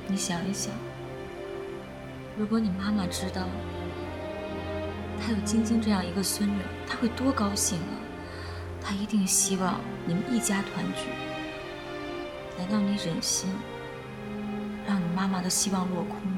你想一想，如果你妈妈知道她有晶晶这样一个孙女，她会多高兴啊！她一定希望你们一家团聚。难道你忍心让你妈妈的希望落空？